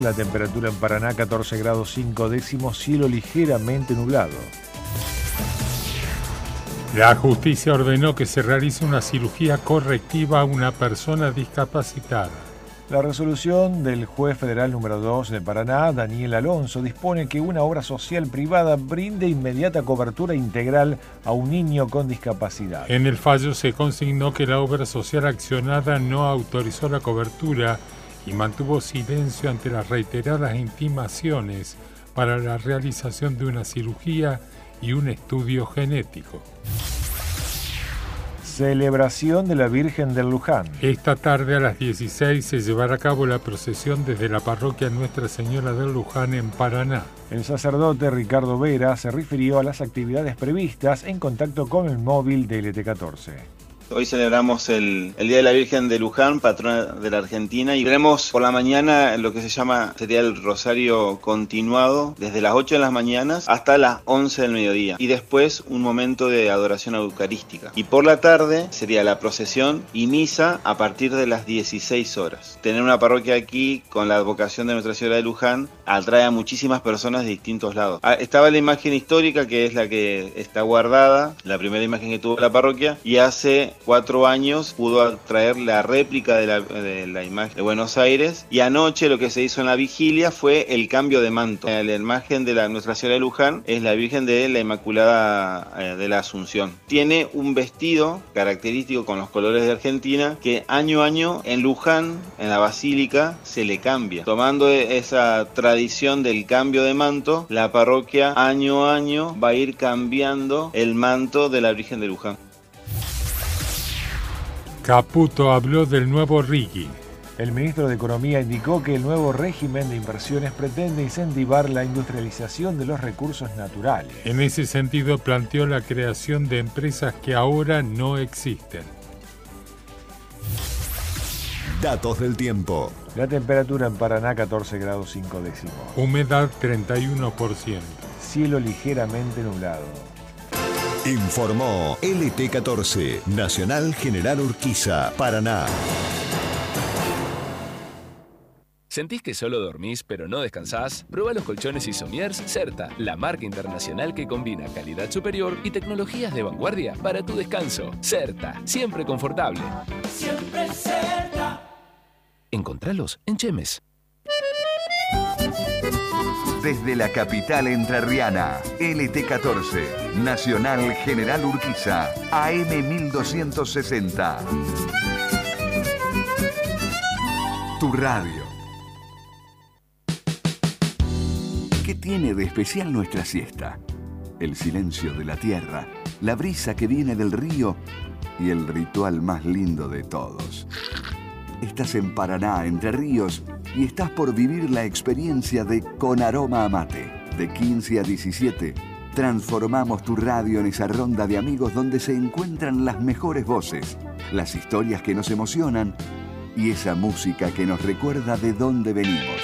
La temperatura en Paraná 14 grados 5 décimos, cielo ligeramente nublado. La justicia ordenó que se realice una cirugía correctiva a una persona discapacitada. La resolución del juez federal número 2 de Paraná, Daniel Alonso, dispone que una obra social privada brinde inmediata cobertura integral a un niño con discapacidad. En el fallo se consignó que la obra social accionada no autorizó la cobertura y mantuvo silencio ante las reiteradas intimaciones para la realización de una cirugía y un estudio genético. Celebración de la Virgen del Luján. Esta tarde a las 16 se llevará a cabo la procesión desde la parroquia Nuestra Señora del Luján en Paraná. El sacerdote Ricardo Vera se refirió a las actividades previstas en contacto con el móvil de LT14. Hoy celebramos el Día de la Virgen de Luján, patrona de la Argentina, y tenemos por la mañana lo que sería el rosario continuado desde las 8 de las mañanas hasta las 11 del mediodía, y después un momento de adoración eucarística. Y por la tarde sería la procesión y misa a partir de las 16 horas. Tener una parroquia aquí con la advocación de Nuestra Señora de Luján atrae a muchísimas personas de distintos lados. Estaba la imagen histórica, que es la que está guardada, la primera imagen que tuvo la parroquia, y hace 4 años pudo traer la réplica de la imagen de Buenos Aires, y anoche lo que se hizo en la vigilia fue el cambio de manto. La imagen de Nuestra Señora de Luján es la Virgen de la Inmaculada de la Asunción. Tiene un vestido característico con los colores de Argentina que año a año en Luján, en la Basílica, se le cambia. Tomando esa tradición del cambio de manto, la parroquia año a año va a ir cambiando el manto de la Virgen de Luján. Caputo habló del nuevo RIGI. El ministro de Economía indicó que el nuevo régimen de inversiones pretende incentivar la industrialización de los recursos naturales. En ese sentido, planteó la creación de empresas que ahora no existen. Datos del tiempo. La temperatura en Paraná 14 grados 5 décimos. Humedad 31%. Cielo ligeramente nublado. Informó LT14, Nacional General Urquiza, Paraná. ¿Sentís que solo dormís pero no descansás? Prueba los colchones Isomiers Certa, la marca internacional que combina calidad superior y tecnologías de vanguardia para tu descanso. Certa, siempre confortable. Siempre Certa. Encontralos en Chemes. Desde la capital entrerriana, LT14, Nacional General Urquiza, AM 1260. Tu radio. ¿Qué tiene de especial nuestra siesta? El silencio de la tierra, la brisa que viene del río y el ritual más lindo de todos. Estás en Paraná, Entre Ríos, y estás por vivir la experiencia de Con Aroma a Mate. De 15 a 17, transformamos tu radio en esa ronda de amigos donde se encuentran las mejores voces, las historias que nos emocionan y esa música que nos recuerda de dónde venimos.